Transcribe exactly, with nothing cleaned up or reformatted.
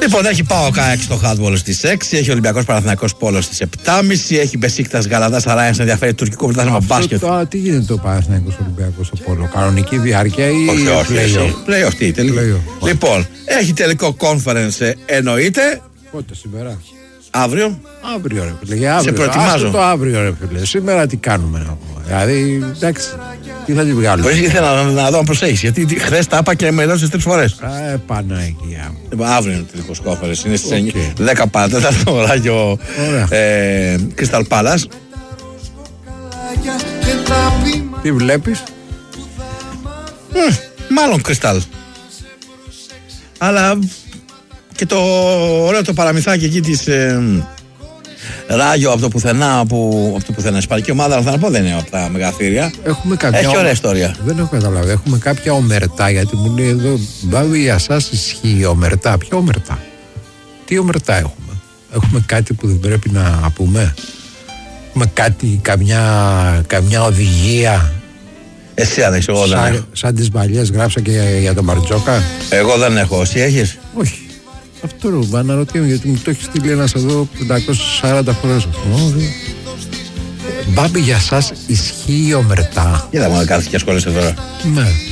Λοιπόν, έχει ΠΑΟΚ ΑΕΚ στο handball στις έξι, έχει Ολυμπιακός Παναθηναϊκός Πόλο στις επτά και μισή, έχει Μπεσίκτας Γαλατάς Αράια, σε ενδιαφέρει τουρκικό πρωτάθλημα μπάσκετ. Το, τι γίνεται το Παναθηναϊκός Ολυμπιακός στο Πόλο, κανονική διάρκεια ή play-off? Play-off, τι, τελικό. Play-off. Λοιπόν, έχει τελικό conference, εννοείται. Πότε, σήμερα? Αύριο. Αύριο, ρε φίλε. Αύριο. Σε προετοιμάζω. Το αύριο, ρε φίλε. Σήμερα τι κάνουμε? Δηλαδή, εντάξει, τι θα την βγάλουμε? Πώς ήθελα να, να δω αν προσέχεις, γιατί χθες τα είπα και με έδωσες τρεις φορές. Ε, Παναγία. Αύριο είναι το τελικό conference, είναι στις okay. δέκα παρατέταρτο ράγιο ε, Crystal Palace. Τι βλέπεις? Mm, μάλλον Crystal. Αλλά και το ωραίο το παραμυθάκι εκεί της ε, Ράγιο από το πουθενά, που, από το πουθενά ισπανική ομάδα, αλλά θα να πω δεν είναι από τα μεγαθύρια. Έχουμε κάποια... Έχει ωραία ιστορία. Δεν έχω καταλάβει. Έχουμε κάποια ομερτά, γιατί μου λέει εδώ, μπάβει για σας ισχύει ομερτά. Ποια ομερτά? Τι ομερτά έχουμε? Έχουμε κάτι που δεν πρέπει να πούμε? Έχουμε κάτι, καμιά, καμιά οδηγία? Εσύ αν έχεις, εγώ δεν σαν, έχω. Σαν τις παλιές γράψα και για, για τον Μπαρτζόκα. Εγώ δεν έχω. Εσύ έχεις? Όχι. Αυτό ρε, αναρωτιέμαι, γιατί μου το έχει στείλει ένας εδώ πεντακόσιες σαράντα φορές. Μπάμπη, για σας ισχύει ομερτά? Είδα μόνο κάθεσαι και ασχολείσαι τώρα. Ναι.